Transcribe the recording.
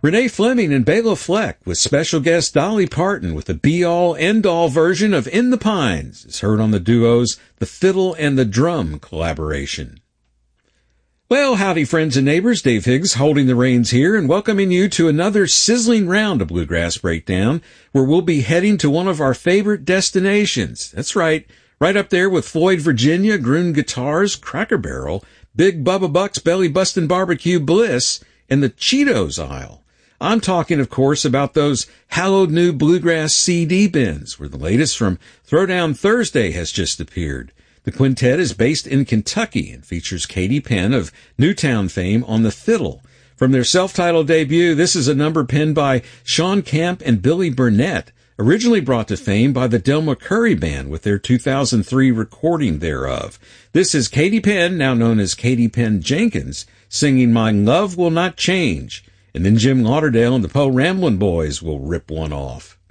Renee Fleming and Bela Fleck with special guest Dolly Parton with the be-all, end-all version of In the Pines is heard on the duo's The Fiddle and the Drum collaboration. Well, howdy friends and neighbors, Dave Higgs holding the reins here and welcoming you to another sizzling round of Bluegrass Breakdown where we'll be heading to one of our favorite destinations. That's right up there with Floyd, Virginia, Groon Guitars, Cracker Barrel, Big Bubba Buck's Belly Bustin' Barbecue Bliss, and the Cheetos aisle. I'm talking, of course, about those hallowed new Bluegrass CD bins, where the latest from Throwdown Thursday has just appeared. The quintet is based in Kentucky and features Katie Penn of Newtown fame on the fiddle. From their self-titled debut, this is a number penned by Sean Camp and Billy Burnett, originally brought to fame by the Del McCoury Band with their 2003 recording thereof. This is Katie Penn, now known as Katie Penn Jenkins, singing My Love Will Not Change. And then Jim Lauderdale and the Poe Ramblin' Boys will rip one off.